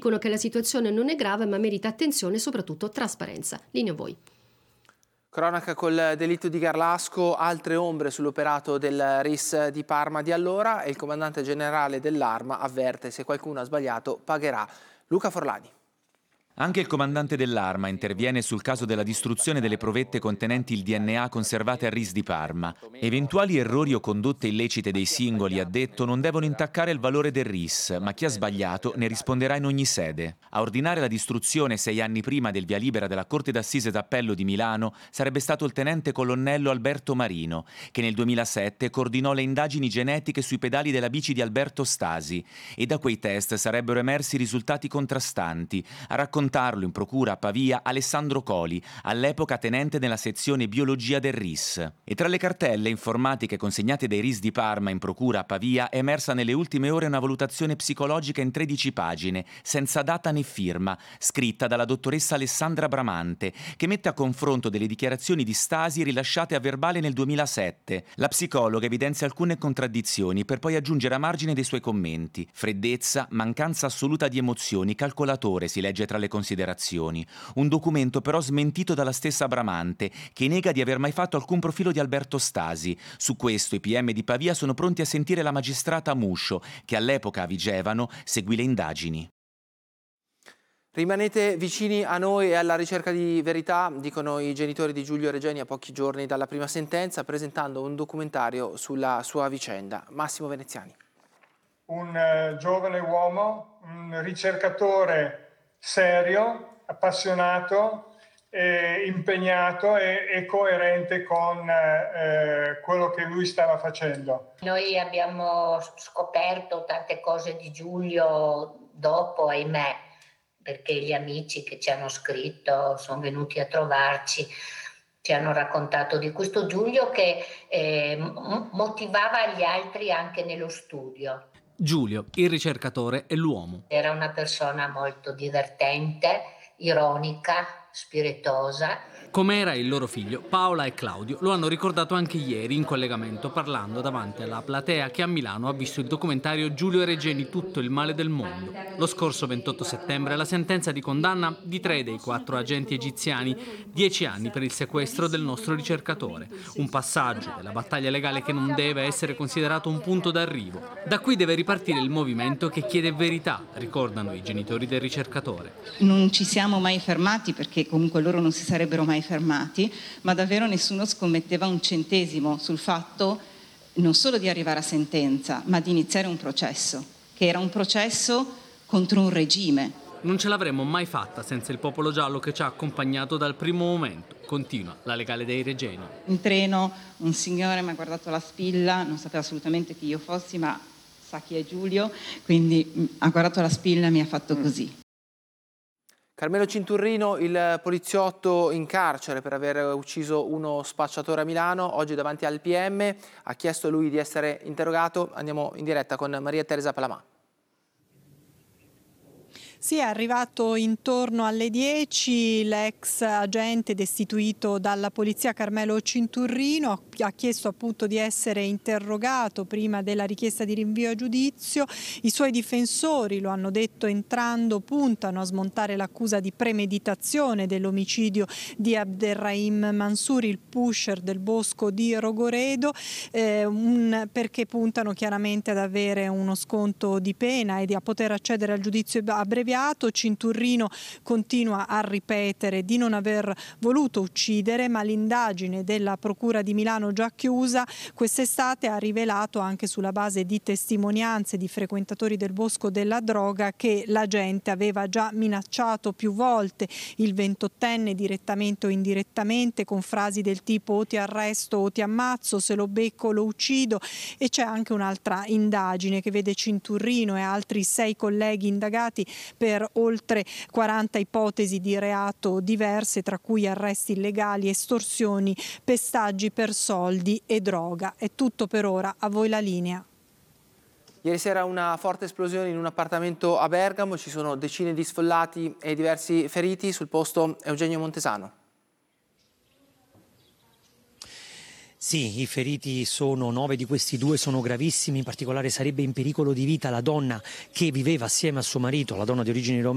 dicono che la situazione non è grave ma merita attenzione e soprattutto trasparenza. Linea a voi. Cronaca col delitto di Garlasco, altre ombre sull'operato del RIS di Parma di allora e il comandante generale dell'Arma avverte: se qualcuno ha sbagliato pagherà. Luca Forlani. Anche il comandante dell'Arma interviene sul caso della distruzione delle provette contenenti il DNA conservate al RIS di Parma. Eventuali errori o condotte illecite dei singoli, ha detto, non devono intaccare il valore del RIS, ma chi ha sbagliato ne risponderà in ogni sede. A ordinare la distruzione 6 anni prima del via libera della Corte d'Assise d'Appello di Milano sarebbe stato il tenente colonnello Alberto Marino, che nel 2007 coordinò le indagini genetiche sui pedali della bici di Alberto Stasi, e da quei test sarebbero emersi risultati contrastanti. A raccontarlo in procura a Pavia Alessandro Coli, all'epoca tenente nella sezione biologia del RIS. E tra le cartelle informatiche consegnate dai RIS di Parma in procura a Pavia è emersa nelle ultime ore una valutazione psicologica in 13 pagine, senza data né firma, scritta dalla dottoressa Alessandra Bramante, che mette a confronto delle dichiarazioni di Stasi rilasciate a verbale nel 2007. La psicologa evidenzia alcune contraddizioni per poi aggiungere a margine dei suoi commenti: freddezza, mancanza assoluta di emozioni, calcolatore, si legge tra le considerazioni. Un documento però smentito dalla stessa Bramante, che nega di aver mai fatto alcun profilo di Alberto Stasi. Su questo i PM di Pavia sono pronti a sentire la magistrata Muscio, che all'epoca a Vigevano seguì le indagini. Rimanete vicini a noi e alla ricerca di verità, dicono i genitori di Giulio Regeni a pochi giorni dalla prima sentenza, presentando un documentario sulla sua vicenda. Massimo Veneziani. Un giovane uomo, un ricercatore serio, appassionato, impegnato e coerente con quello che lui stava facendo. Noi abbiamo scoperto tante cose di Giulio dopo, ahimè, perché gli amici che ci hanno scritto sono venuti a trovarci, ci hanno raccontato di questo Giulio che motivava gli altri anche nello studio. Giulio, il ricercatore, è l'uomo. Era una persona molto divertente, ironica, spiritosa. Come era il loro figlio, Paola e Claudio lo hanno ricordato anche ieri in collegamento, parlando davanti alla platea che a Milano ha visto il documentario Giulio Regeni, tutto il male del mondo. Lo scorso 28 settembre la sentenza di condanna di 3 dei 4 agenti egiziani, 10 anni per il sequestro del nostro ricercatore. Un passaggio della battaglia legale che non deve essere considerato un punto d'arrivo. Da qui deve ripartire il movimento che chiede verità, ricordano i genitori del ricercatore. Non ci siamo mai fermati, perché comunque loro non si sarebbero mai fermati, ma davvero nessuno scommetteva un centesimo sul fatto non solo di arrivare a sentenza, ma di iniziare un processo, che era un processo contro un regime. Non ce l'avremmo mai fatta senza il popolo giallo che ci ha accompagnato dal primo momento, continua la legale dei Regeni. In treno un signore mi ha guardato la spilla, non sapeva assolutamente chi io fossi, ma sa chi è Giulio, quindi ha guardato la spilla e mi ha fatto così. Carmelo Cinturrino, il poliziotto in carcere per aver ucciso uno spacciatore a Milano, oggi davanti al PM, ha chiesto lui di essere interrogato. Andiamo in diretta con Maria Teresa Palamà. Sì, è arrivato intorno alle 10, l'ex agente destituito dalla polizia Carmelo Cinturrino ha chiesto appunto di essere interrogato prima della richiesta di rinvio a giudizio. I suoi difensori, lo hanno detto entrando, puntano a smontare l'accusa di premeditazione dell'omicidio di Abderrahim Mansouri, il pusher del bosco di Rogoredo, perché puntano chiaramente ad avere uno sconto di pena e a poter accedere al giudizio abbreviato. Cinturrino continua a ripetere di non aver voluto uccidere, ma l'indagine della Procura di Milano già chiusa quest'estate ha rivelato, anche sulla base di testimonianze di frequentatori del bosco della droga, che l'agente aveva già minacciato più volte il 28enne direttamente o indirettamente con frasi del tipo o ti arresto o ti ammazzo, se lo becco lo uccido. E c'è anche un'altra indagine che vede Cinturrino e altri 6 colleghi indagati per oltre 40 ipotesi di reato diverse, tra cui arresti illegali, estorsioni, pestaggi per soldi e droga. È tutto per ora, a voi la linea. Ieri sera una forte esplosione in un appartamento a Bergamo, ci sono decine di sfollati e diversi feriti, sul posto Eugenio Montesano. Sì, i feriti sono 9, di questi 2 sono gravissimi, in particolare sarebbe in pericolo di vita la donna che viveva assieme a suo marito, la donna di origini romene,